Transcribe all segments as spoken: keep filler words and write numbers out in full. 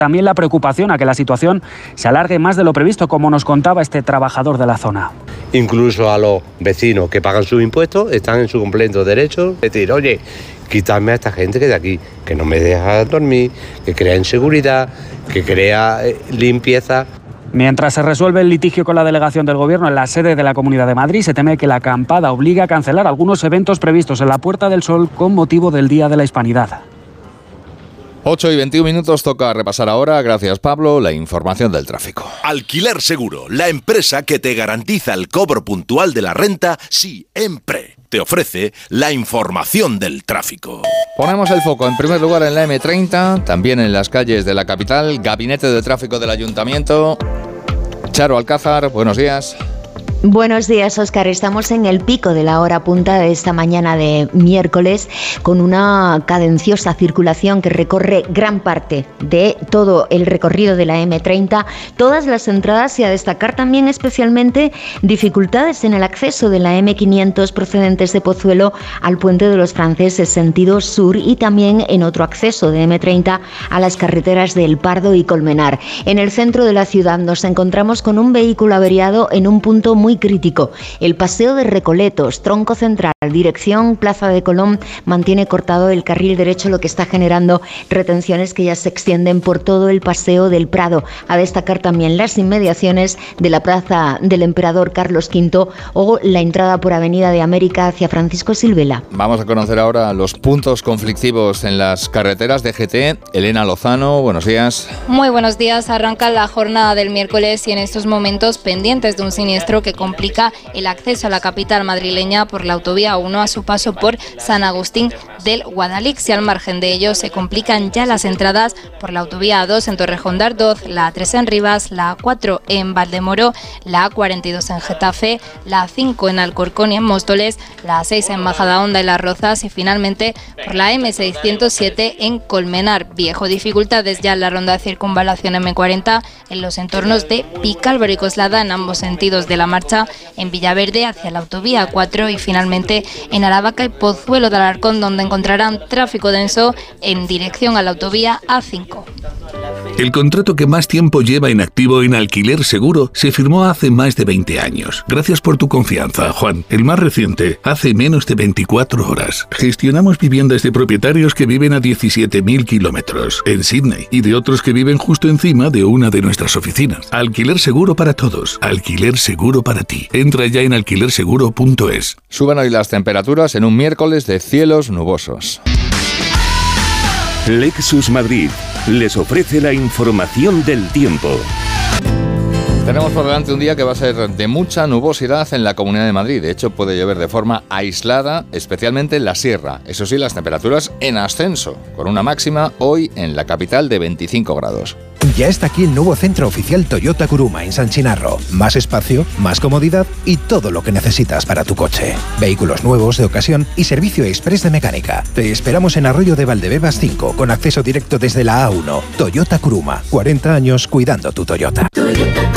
también la preocupación a que la situación se alargue más de lo previsto, como nos contaba este trabajador de la zona. Incluso a los vecinos que pagan sus impuestos están en su completo derecho de decir, oye, quitarme a esta gente que de aquí, que no me deja dormir, que crea inseguridad, que crea eh, limpieza. Mientras se resuelve el litigio con la delegación del Gobierno en la sede de la Comunidad de Madrid, se teme que la acampada obligue a cancelar algunos eventos previstos en la Puerta del Sol con motivo del Día de la Hispanidad. ocho y veintiún minutos, toca repasar ahora, gracias Pablo, la información del tráfico. Alquiler Seguro, la empresa que te garantiza el cobro puntual de la renta siempre. Te ofrece la información del tráfico. Ponemos el foco en primer lugar en la eme treinta, también en las calles de la capital, Gabinete de Tráfico del Ayuntamiento. Charo Alcázar, buenos días. Buenos días, Óscar. Estamos en el pico de la hora punta de esta mañana de miércoles con una cadenciosa circulación que recorre gran parte de todo el recorrido de la eme treinta, todas las entradas y a destacar también especialmente dificultades en el acceso de la eme quinientos procedentes de Pozuelo al Puente de los Franceses sentido sur y también en otro acceso de eme treinta a las carreteras de El Pardo y Colmenar. En el centro de la ciudad nos encontramos con un vehículo averiado en un punto muy crítico. El paseo de Recoletos, tronco central, dirección Plaza de Colón, mantiene cortado el carril derecho, lo que está generando retenciones que ya se extienden por todo el paseo del Prado. A destacar también las inmediaciones de la Plaza del Emperador Carlos quinto o la entrada por Avenida de América hacia Francisco Silvela. Vamos a conocer ahora los puntos conflictivos en las carreteras de G T. Elena Lozano, buenos días. Muy buenos días. Arranca la jornada del miércoles y en estos momentos pendientes de un siniestro que complica el acceso a la capital madrileña por la autovía uno a su paso por San Agustín del Guadalix, y al margen de ello se complican ya las entradas por la autovía A dos en Torrejón de Ardoz, la A tres en Rivas, la A cuatro en Valdemoro, la A cuarenta y dos en Getafe, la A cinco en Alcorcón y en Móstoles, la A seis en Majadahonda y Las Rozas y finalmente por la eme seiscientos siete en Colmenar Viejo. Dificultades ya en la ronda de circunvalación eme cuarenta en los entornos de Vicálvaro y Coslada en ambos sentidos de la marcha, en Villaverde hacia la autovía A cuatro y finalmente en Aravaca y Pozuelo de Alarcón, donde encontrarán tráfico denso en dirección a la autovía A cinco. El contrato que más tiempo lleva en activo en Alquiler Seguro se firmó hace más de veinte años. Gracias por tu confianza, Juan. El más reciente, hace menos de veinticuatro horas. Gestionamos viviendas de propietarios que viven a diecisiete mil kilómetros en Sydney y de otros que viven justo encima de una de nuestras oficinas. Alquiler Seguro para todos. Alquiler Seguro para ti. Entra ya en alquiler seguro punto es. Suben hoy las temperaturas en un miércoles de cielos nubosos. Lexus Madrid les ofrece la información del tiempo. Tenemos por delante un día que va a ser de mucha nubosidad en la Comunidad de Madrid. De hecho, puede llover de forma aislada, especialmente en la sierra. Eso sí, las temperaturas en ascenso, con una máxima hoy en la capital de veinticinco grados. Ya está aquí el nuevo centro oficial Toyota Kuruma en San Chinarro. Más espacio, más comodidad y todo lo que necesitas para tu coche. Vehículos nuevos, de ocasión y servicio express de mecánica. Te esperamos en Arroyo de Valdebebas cinco, con acceso directo desde la A uno. Toyota Kuruma, cuarenta años cuidando tu Toyota. Toyota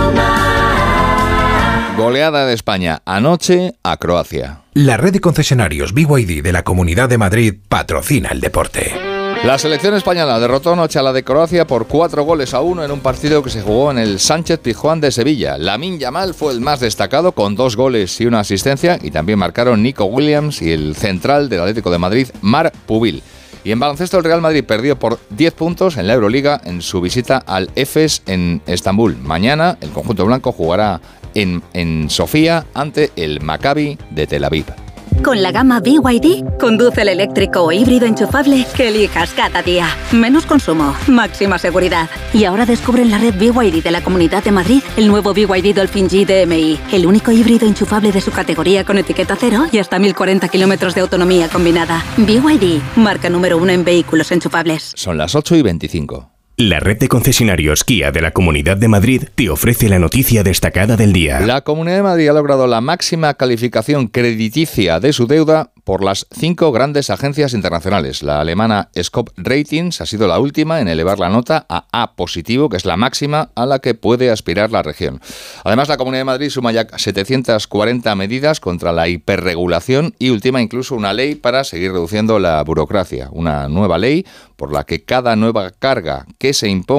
Kuruma. Goleada de España anoche a Croacia. La red de concesionarios B Y D de la Comunidad de Madrid patrocina el deporte. La selección española derrotó anoche a la de Croacia por cuatro goles a uno en un partido que se jugó en el Sánchez-Pizjuán de Sevilla. Lamine Yamal fue el más destacado con dos goles y una asistencia, y también marcaron Nico Williams y el central del Atlético de Madrid, Marc Pubil. Y en baloncesto el Real Madrid perdió por diez puntos en la Euroliga en su visita al Efes en Estambul. Mañana el conjunto blanco jugará en, en Sofía ante el Maccabi de Tel Aviv. Con la gama B Y D, conduce el eléctrico o híbrido enchufable que elijas cada día. Menos consumo, máxima seguridad. Y ahora descubre en la red B Y D de la Comunidad de Madrid el nuevo B Y D Dolphin G D M I, el único híbrido enchufable de su categoría con etiqueta cero y hasta mil cuarenta kilómetros de autonomía combinada. B Y D, marca número uno en vehículos enchufables. Son las ocho y veinticinco. La red de concesionarios Kia de la Comunidad de Madrid te ofrece la noticia destacada del día. La Comunidad de Madrid ha logrado la máxima calificación crediticia de su deuda por las cinco grandes agencias internacionales. La alemana Scope Ratings ha sido la última en elevar la nota a A positivo, que es la máxima a la que puede aspirar la región. Además, la Comunidad de Madrid suma ya setecientas cuarenta medidas contra la hiperregulación y ultima incluso una ley para seguir reduciendo la burocracia. Una nueva ley por la que cada nueva carga que se imponga